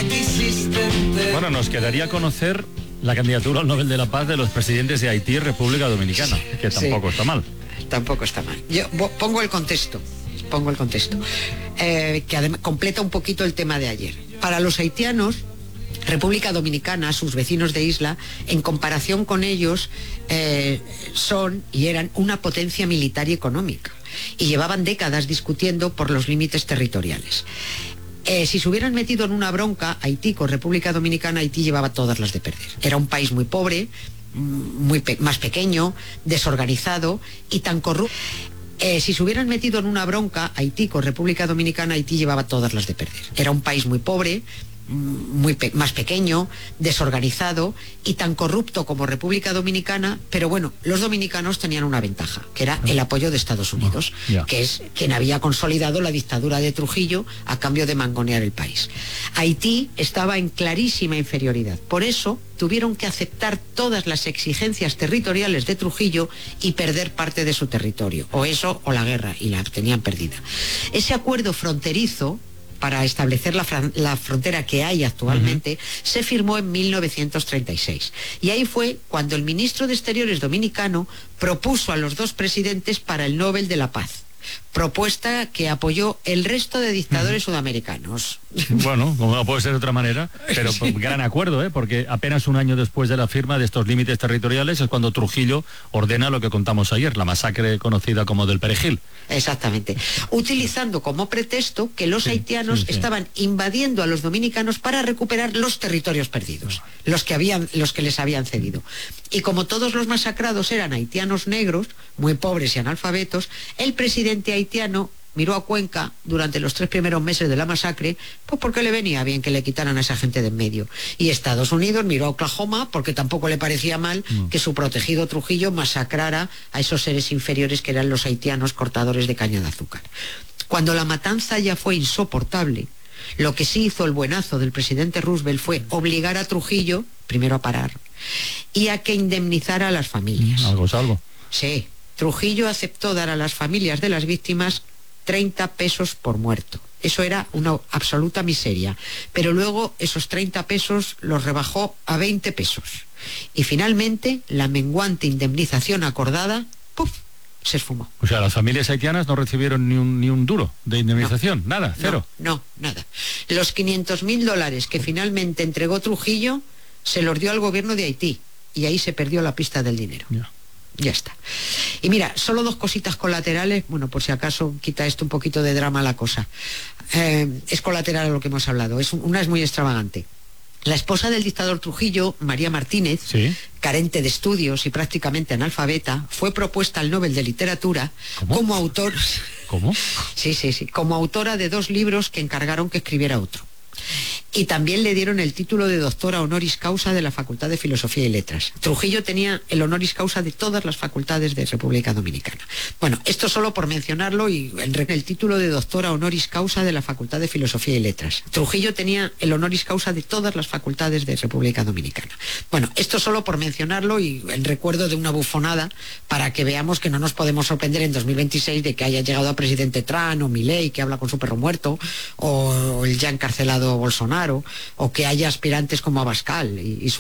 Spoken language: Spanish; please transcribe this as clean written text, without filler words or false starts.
Bueno, nos quedaría conocer la candidatura al Nobel de la Paz de los presidentes de Haití y República Dominicana, que tampoco está mal. Tampoco está mal. Yo pongo el contexto, que además completa un poquito el tema de ayer. Para los haitianos, República Dominicana, sus vecinos de isla, en comparación con ellos, son y eran una potencia militar y económica, y llevaban décadas discutiendo por los límites territoriales. Si se hubieran metido en una bronca Haití con República Dominicana, Haití llevaba todas las de perder. Era un país muy pobre, más pequeño, desorganizado y tan corrupto. Si se hubieran metido en una bronca Haití con República Dominicana, Haití llevaba todas las de perder. Era un país muy pobre, más pequeño, desorganizado y tan corrupto como República Dominicana, pero bueno, los dominicanos tenían una ventaja, que era el apoyo de Estados Unidos, que es quien había consolidado la dictadura de Trujillo a cambio de mangonear el país. Haití estaba en clarísima inferioridad, por eso tuvieron que aceptar todas las exigencias territoriales de Trujillo y perder parte de su territorio, o eso o la guerra, y la tenían perdida. Ese acuerdo fronterizo para establecer la frontera que hay actualmente, se firmó en 1936. Y ahí fue cuando el ministro de Exteriores dominicano propuso a los dos presidentes para el Nobel de la Paz. Propuesta que apoyó el resto de dictadores sudamericanos. Bueno, como no puede ser de otra manera, pero gran acuerdo, porque apenas un año después de la firma de estos límites territoriales es cuando Trujillo ordena lo que contamos ayer, la masacre conocida como del Perejil. Exactamente, utilizando como pretexto que los haitianos estaban invadiendo a los dominicanos para recuperar los territorios perdidos, los que les habían cedido. Y como todos los masacrados eran haitianos negros, muy pobres y analfabetos, el presidente haitiano miró a Cuenca durante los 3 primeros meses de la masacre, pues porque le venía bien que le quitaran a esa gente de en medio. Y Estados Unidos miró a Oklahoma porque tampoco le parecía mal que su protegido Trujillo masacrara a esos seres inferiores que eran los haitianos cortadores de caña de azúcar. Cuando la matanza ya fue insoportable, lo que sí hizo el buenazo del presidente Roosevelt fue obligar a Trujillo, primero a parar, y a que indemnizara a las familias. Algo es algo. Sí, Trujillo aceptó dar a las familias de las víctimas 30 pesos por muerto. Eso era una absoluta miseria. Pero luego esos 30 pesos los rebajó a 20 pesos. Y finalmente la menguante indemnización acordada, ¡puf!, se esfumó. O sea, las familias haitianas no recibieron ni un duro de indemnización, nada, cero. No, nada. Los $500.000 que finalmente entregó Trujillo se los dio al gobierno de Haití. Y ahí se perdió la pista del dinero. Ya está. Y mira, solo 2 cositas colaterales, bueno, por si acaso quita esto un poquito de drama la cosa. Es colateral a lo que hemos hablado. Una es muy extravagante. La esposa del dictador Trujillo, María Martínez, carente de estudios y prácticamente analfabeta, fue propuesta al Nobel de Literatura como autor. ¿Cómo? Sí, como autora de 2 libros que encargaron que escribiera otro. Y también le dieron el título de doctora honoris causa de la Facultad de Filosofía y Letras. Trujillo tenía el honoris causa de todas las facultades de República Dominicana. Bueno, esto solo por mencionarlo, y el título de doctora honoris causa de la Facultad de Filosofía y Letras. Trujillo tenía el honoris causa de todas las facultades de República Dominicana. Bueno, esto solo por mencionarlo y en recuerdo de una bufonada, para que veamos que no nos podemos sorprender en 2026 de que haya llegado a presidente Trump o Milei, que habla con su perro muerto, o el ya encarcelado Bolsonaro, o que haya aspirantes como Abascal y